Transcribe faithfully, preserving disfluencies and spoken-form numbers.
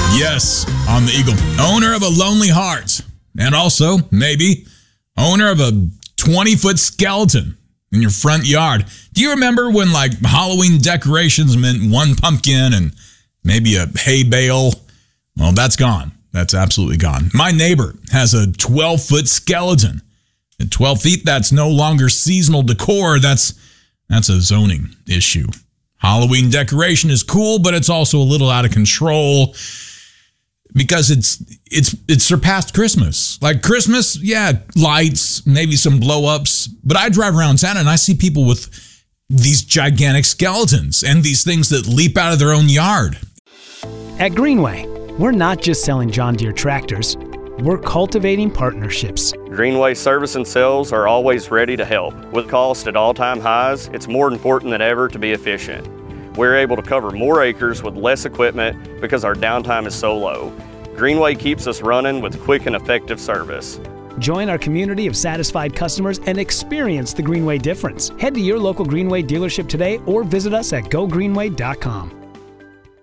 Yes, on the Eagle. Owner of a Lonely Heart. And also, maybe, owner of a twenty-foot skeleton in your front yard. Do you remember when, like, Halloween decorations meant one pumpkin and maybe a hay bale? Well, that's gone. That's absolutely gone. My neighbor has a twelve-foot skeleton. At twelve feet, that's no longer seasonal decor. That's, that's a zoning issue. Halloween decoration is cool, but it's also a little out of control because it's it's it's surpassed Christmas. Like Christmas, yeah, lights, maybe some blow-ups. But I drive around town and I see people with these gigantic skeletons and these things that leap out of their own yard. At Greenway, we're not just selling John Deere tractors, we're cultivating partnerships. Greenway Service and Sales are always ready to help. With cost at all-time highs, it's more important than ever to be efficient. We're able to cover more acres with less equipment because our downtime is so low. Greenway keeps us running with quick and effective service. Join our community of satisfied customers and experience the Greenway difference. Head to your local Greenway dealership today or visit us at go greenway dot com.